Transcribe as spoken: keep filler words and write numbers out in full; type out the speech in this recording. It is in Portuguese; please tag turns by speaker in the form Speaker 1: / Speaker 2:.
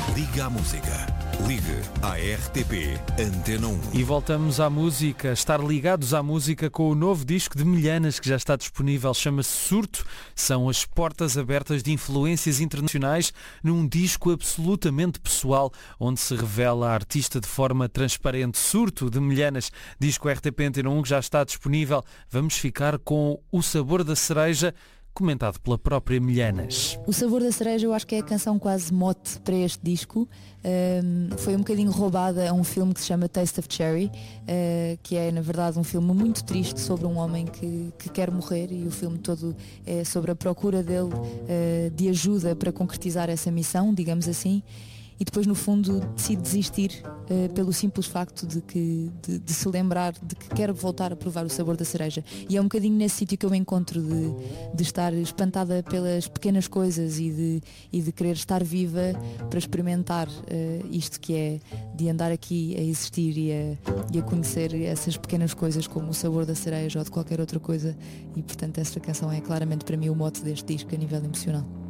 Speaker 1: Liga à música. Ligue à R T P Antena um.
Speaker 2: E voltamos à música, estar ligados à música com o novo disco de Milhanas que já está disponível, chama-se Surto. São as portas abertas de influências internacionais num disco absolutamente pessoal, onde se revela a artista de forma transparente. Surto de Milhanas, disco R T P Antena um que já está disponível. Vamos ficar com O Sabor da Cereja, comentado pela própria Milhanas.
Speaker 3: O Sabor da Cereja eu acho que é a canção quase mote para este disco. Um, foi um bocadinho roubada a um filme que se chama Taste of Cherry, uh, que é na verdade um filme muito triste sobre um homem que, que quer morrer, e o filme todo é sobre a procura dele uh, de ajuda para concretizar essa missão, digamos assim. E depois no fundo decide desistir uh, pelo simples facto de, que, de, de se lembrar de que quer voltar a provar o sabor da cereja. E é um bocadinho nesse sítio que eu me encontro de, de estar espantada pelas pequenas coisas e de, e de querer estar viva para experimentar uh, isto que é de andar aqui a existir e a, e a conhecer essas pequenas coisas como o sabor da cereja ou de qualquer outra coisa. E portanto esta canção é claramente para mim o mote deste disco a nível emocional.